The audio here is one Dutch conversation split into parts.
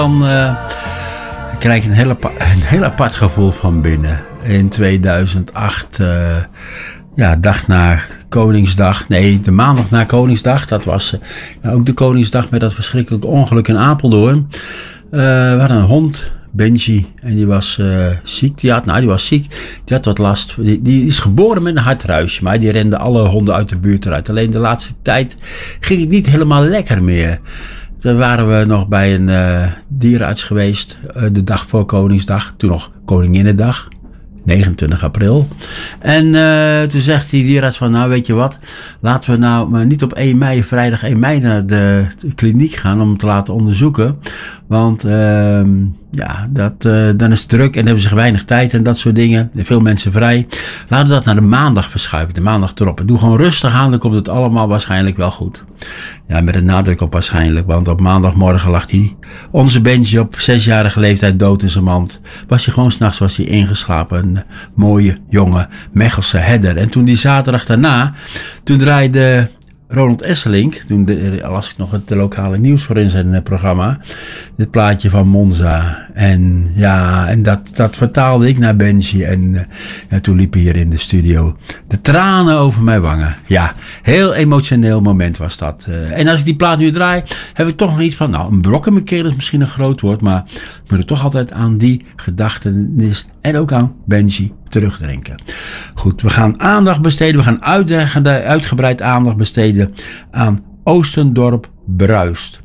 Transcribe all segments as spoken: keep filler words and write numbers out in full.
Dan uh, krijg ik een heel, apart, een heel apart gevoel van binnen. In tweeduizend acht, uh, ja, dag na Koningsdag. Nee, de maandag na Koningsdag. Dat was uh, ook de Koningsdag met dat verschrikkelijke ongeluk in Apeldoorn. Uh, we hadden een hond, Benji, en die was uh, ziek. Die had, nou, die was ziek. Die had wat last. Die, die is geboren met een hartruisje, maar die rende alle honden uit de buurt eruit. Alleen de laatste tijd ging het niet helemaal lekker meer. Toen waren we nog bij een uh, dierenarts geweest, uh, de dag voor Koningsdag, toen nog Koninginnedag, negenentwintig april. En uh, toen zegt die dierenarts van, nou weet je wat, laten we nou maar niet op één mei, vrijdag één mei naar de, de kliniek gaan om het te laten onderzoeken. Want uh, ja, dat, uh, dan is het druk en hebben ze weinig tijd en dat soort dingen. Veel mensen vrij. Laten we dat naar de maandag verschuiven, de maandag erop. Doe gewoon rustig aan, dan komt het allemaal waarschijnlijk wel goed. Ja, met een nadruk op waarschijnlijk, want op maandagmorgen lag hij, onze Benji, op zesjarige leeftijd dood in zijn mand. Was hij gewoon 's nachts was hij ingeslapen. Een mooie, jonge, Mechelse herder. En toen die zaterdag daarna, toen draaide Ronald Esselink, toen de, las ik nog het lokale nieuws voor in zijn programma, dit plaatje van Monza. En ja, en dat, dat vertaalde ik naar Benji. En uh, ja, toen liep hij hier in de studio de tranen over mijn wangen. Ja, heel emotioneel moment was dat. Uh, en als ik die plaat nu draai, heb ik toch nog iets van, nou, een brok in mijn keel is misschien een groot woord, maar ik moet er toch altijd aan die gedachtenis en ook aan Benji terugdenken. Goed, we gaan aandacht besteden, we gaan uit, uitgebreid aandacht besteden aan Oostendorp Bruist.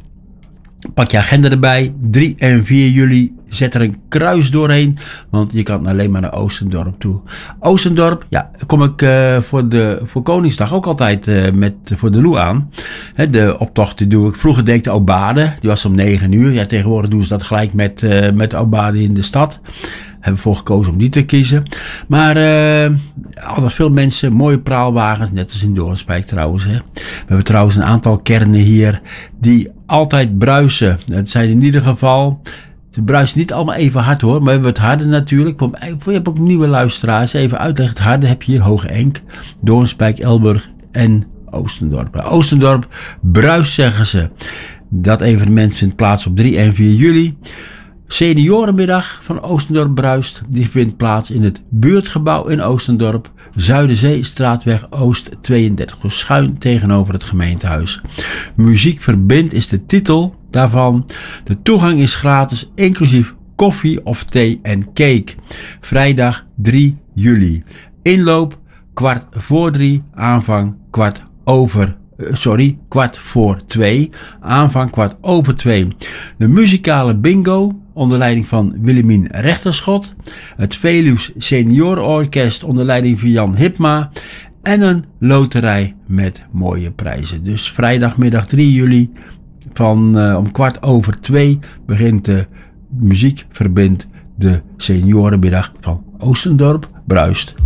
Pak je agenda erbij, drie en vier juli, zet er een kruis doorheen, want je kan alleen maar naar Oostendorp toe. Oostendorp, ja, kom ik uh, voor, de, voor Koningsdag ook altijd uh, met, voor de Loe aan. He, de optocht die doe ik, vroeger deed ik de Aubade, die was om negen uur. Ja, tegenwoordig doen ze dat gelijk met, uh, met de Aubade in de stad. Hebben we voor gekozen om die te kiezen. Maar uh, altijd veel mensen, mooie praalwagens, net als in Doornspijk trouwens. Hè. We hebben trouwens een aantal kernen hier die altijd bruisen. Dat zijn in ieder geval, ze bruisen niet allemaal even hard hoor, maar we hebben het harde natuurlijk. Je hebt ook nieuwe luisteraars, even uitleggen. Het harde heb je hier Hoge Enk, Doornspijk, Elburg en Oostendorp. Oostendorp bruist, zeggen ze. Dat evenement vindt plaats op drie en vier juli. Seniorenmiddag van Oostendorp Bruist, die vindt plaats in het buurtgebouw in Oostendorp, Zuiderzeestraatweg Oost tweeëndertig, dus schuin tegenover het gemeentehuis. Muziek verbindt is de titel daarvan. De toegang is gratis, inclusief koffie of thee en cake. Vrijdag drie juli. Inloop kwart voor drie, aanvang kwart over Sorry, kwart voor twee. Aanvang kwart over twee. De muzikale bingo onder leiding van Willemien Rechterschot. Het Veluws Seniorenorkest onder leiding van Jan Hipma. En een loterij met mooie prijzen. Dus vrijdagmiddag drie juli van uh, om kwart over twee begint de muziek verbindt de seniorenmiddag van Oostendorp Bruist.